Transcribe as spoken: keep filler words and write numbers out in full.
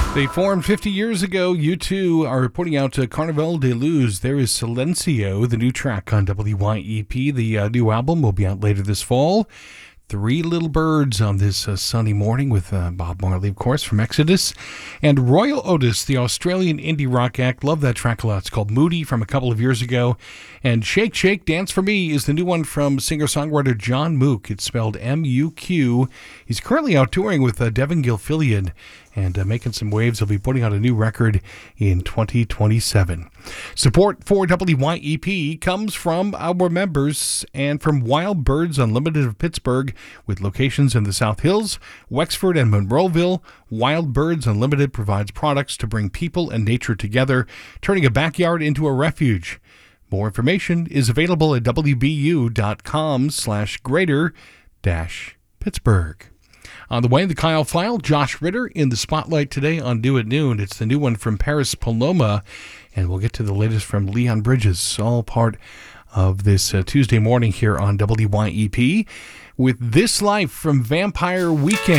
They formed fifty years ago. U two are putting out uh, Carnaval de Luz. There is Silencio, the new track on W Y E P. The uh, new album will be out later this fall. Three Little Birds on this uh, sunny morning with uh, Bob Marley, of course, from Exodus. And Royal Otis, the Australian indie rock act. Love that track a lot. It's called Moody from a couple of years ago. And Shake, Shake, Dance For Me is the new one from singer-songwriter John Mook. It's spelled M U Q. He's currently out touring with uh, Devin Gilfillian and uh, making some waves. He'll be putting out a new record in twenty twenty-seven. Support for W Y E P comes from our members and from Wild Birds Unlimited of Pittsburgh, with locations in the South Hills, Wexford, and Monroeville. Wild Birds Unlimited provides products to bring people and nature together, turning a backyard into a refuge. More information is available at wbu.com slash greater dash Pittsburgh. On the way, the Kyle File, Josh Ritter in the spotlight today on Due at Noon. It's the new one from Paris Paloma, and we'll get to the latest from Leon Bridges, all part of this uh, Tuesday morning here on W Y E P with This Life from Vampire Weekend.